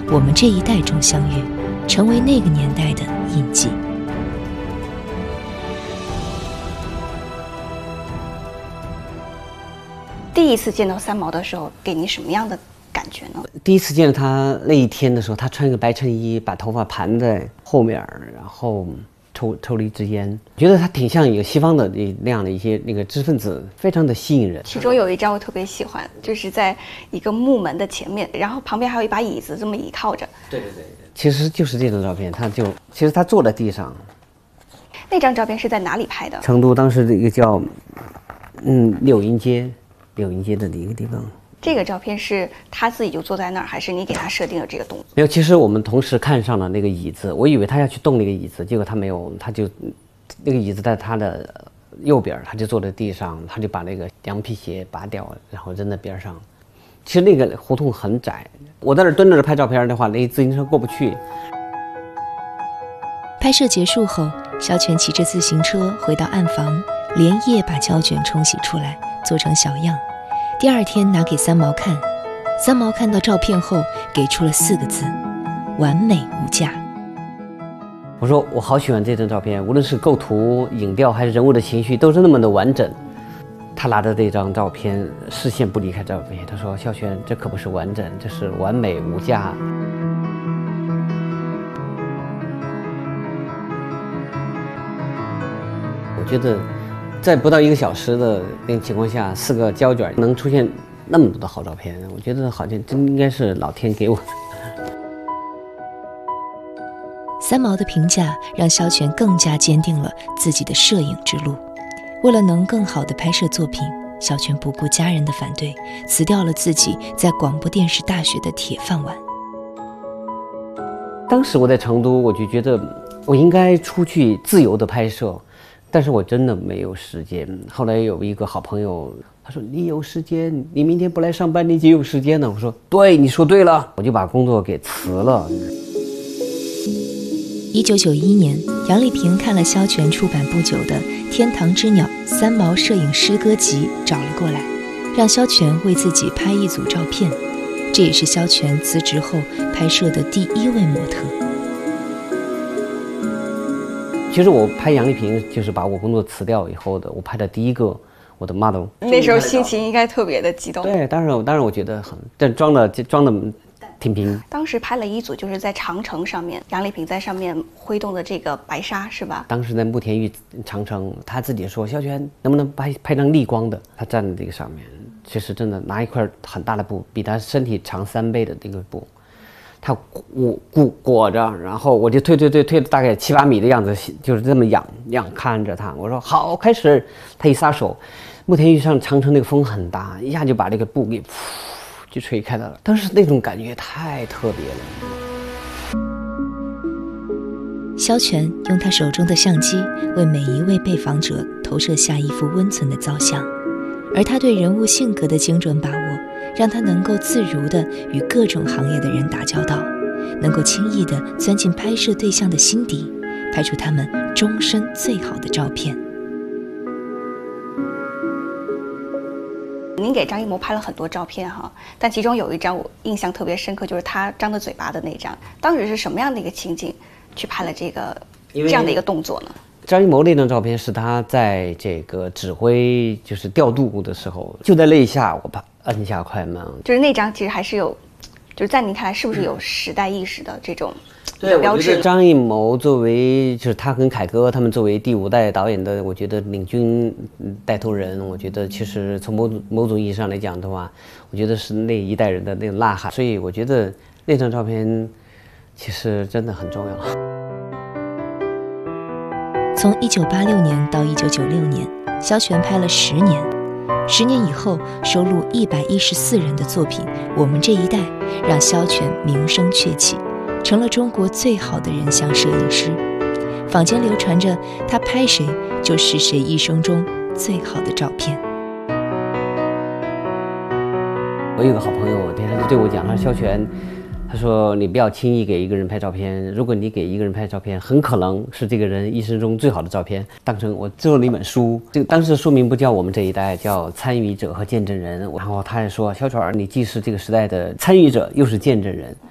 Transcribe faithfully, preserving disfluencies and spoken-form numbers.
我们这一代中相遇，成为那个年代的印记。 第一次见到三毛的时候，给你什么样的感觉呢？ 第一次见到他那一天的时候，他穿一个白衬衣，把头发盘在后面，然后抽抽了一支烟，觉得他挺像一个西方的那样的一些那个知识分子，非常的吸引人。 其中有一张我特别喜欢，就是在一个木门的前面，然后旁边还有一把椅子，这么倚靠着。 对对对对，其实就是这张照片，他就其实他坐在地上。 那张照片是在哪里拍的？ 成都当时的一个叫嗯柳荫街。柳荫街的一个地方， 这个照片是他自己就坐在那儿，还是你给他设定了这个动作？ 没有，其实我们同时看上了那个椅子，我以为他要去动那个椅子，结果他没有，他就那个椅子在他的右边，他就坐在地上，他就把那个羊皮鞋拔掉，然后扔在边上。其实那个胡同很窄，我在那蹲着拍照片的话，那自行车过不去。 拍摄结束后，肖全骑着自行车回到暗房，连夜把胶卷冲洗出来，做成小样。第二天拿给三毛看，三毛看到照片后给出了四个字：完美无价。 我说我好喜欢这张照片，无论是构图、影调还是人物的情绪，都是那么的完整。他拿着这张照片，视线不离开照片，他说：“肖全，这可不是完整，这是完美无价。”我觉得在不到一个小时的那个情况下，四个胶卷能出现那么多的好照片，我觉得好像真应该是老天给我的。 三毛的评价让肖全更加坚定了自己的摄影之路。为了能更好地拍摄作品，肖全不顾家人的反对，辞掉了自己在广播电视大学的铁饭碗。 当时我在成都，我就觉得我应该出去自由的拍摄，但是我真的没有时间。后来有一个好朋友，他说：“你有时间，你明天不来上班，你就有时间了。”我说：“对，你说对了。”我就把工作给辞了。 一九九一年，杨丽萍看了肖全出版不久的《天堂之鸟》三毛摄影诗歌集，找了过来，让肖全为自己拍一组照片。这也是肖全辞职后拍摄的第一位模特。 其实我拍杨丽萍，就是把我工作辞掉以后的，我拍的第一个我的 model。 那时候心情应该特别的激动。 对，当然，当然我觉得很，但装的装的挺平。 当时拍了一组，就是在长城上面，杨丽萍在上面挥动的这个白纱，是吧？ 当时在慕田峪长城，他自己说：“肖全，能不能拍拍张逆光的？”他站在这个上面，其实真的拿一块很大的布，比他身体长三倍的那个布。他裹裹裹着，然后我就推推推推了大概七八米的样子，就是这么仰仰看着他。我说好，开始。他一撒手，慕田峪上长城那个风很大，一下就把这个布给噗就吹开了。当时那种感觉太特别了。 肖全用他手中的相机为每一位被访者投射下一幅温存的造像，而他对人物性格的精准把握，让他能够自如地与各种行业的人打交道，能够轻易地钻进拍摄对象的心底，拍出他们终身最好的照片。 您给张艺谋拍了很多照片哈，但其中有一张我印象特别深刻，就是他张着嘴巴的那张。当时是什么样的一个情景去拍了这个这样的一个动作呢？ 张艺谋那张照片是他在这个指挥就是调度的时候，就在那一下我把按下快门， 就是那张其实还是有，就是在您看来是不是有时代意识的这种对标志？ 我觉得张艺谋作为就是他跟凯歌他们作为第五代导演的，我觉得领军带头人，我觉得其实从某某种意义上来讲的话，我觉得是那一代人的那种呐喊，所以我觉得那张照片其实真的很重要。 从一九八六年到一九九六年，肖全拍了十年。十年以后，收录一百一十四人的作品《我们这一代》，让肖全名声鹊起，成了中国最好的人像摄影师。坊间流传着他拍谁就是谁一生中最好的照片。 我有个好朋友，他就对我讲，他说肖全，他说你不要轻易给一个人拍照片，如果你给一个人拍照片，很可能是这个人一生中最好的照片。当成我做了一本书，这个当时书名不叫我们这一代，叫参与者和见证人。然后他还说，肖全，你既是这个时代的参与者，又是见证人。